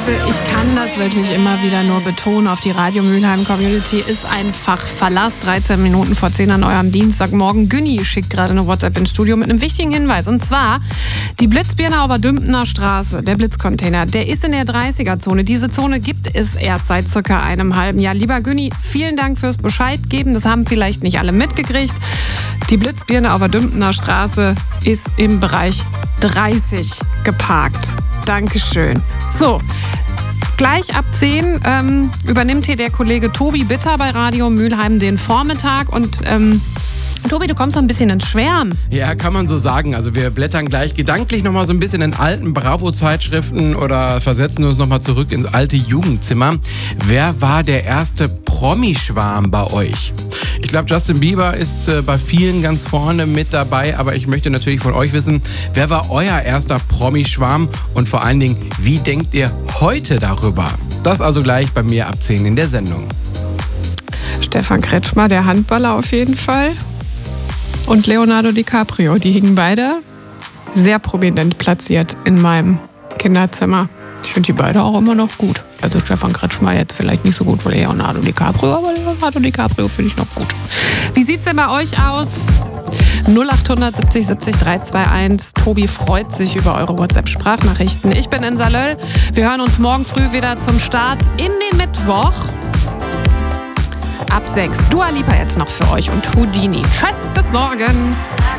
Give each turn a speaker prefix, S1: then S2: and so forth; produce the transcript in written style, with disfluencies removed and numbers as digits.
S1: Also ich kann das wirklich immer wieder nur betonen. Auf die Radio Mülheim Community ist einfach Verlass. 13 Minuten vor 10 an eurem Dienstagmorgen. Günni schickt gerade eine WhatsApp ins Studio mit einem wichtigen Hinweis. Und zwar die Blitzbirne auf der Dümpener Straße, der Blitzcontainer, der ist in der 30er-Zone. Diese Zone gibt es erst seit circa einem halben Jahr. Lieber Günni, vielen Dank fürs Bescheid geben. Das haben vielleicht nicht alle mitgekriegt. Die Blitzbirne auf der Dümpener Straße ist im Bereich 30 geparkt. Dankeschön. So, gleich ab 10 übernimmt hier der Kollege Tobi Bitter bei Radio Mülheim den Vormittag. Und Tobi, du kommst so ein bisschen ins Schwärmen.
S2: Ja, kann man so sagen. Also wir blättern gleich gedanklich nochmal so ein bisschen in alten Bravo-Zeitschriften oder versetzen uns nochmal zurück ins alte Jugendzimmer. Wer war der erste Promischwarm bei euch? Ich glaube, Justin Bieber ist bei vielen ganz vorne mit dabei, aber ich möchte natürlich von euch wissen, wer war euer erster Promischwarm und vor allen Dingen, wie denkt ihr heute darüber? Das also gleich bei mir ab 10 in der Sendung.
S1: Stefan Kretschmer, der Handballer auf jeden Fall. Und Leonardo DiCaprio, die hingen beide sehr prominent platziert in meinem Kinderzimmer. Ich finde die beide auch immer noch gut. Also Stefan Kretschmer jetzt vielleicht nicht so gut wie Leonardo DiCaprio, aber Leonardo DiCaprio finde ich noch gut. Wie sieht's denn bei euch aus? 0800 70 70 321. Tobi freut sich über eure WhatsApp-Sprachnachrichten. Ich bin in Salöll. Wir hören uns morgen früh wieder zum Start in den Mittwoch. Ab 6. Dua Lipa jetzt noch für euch und Houdini. Tschüss, bis morgen.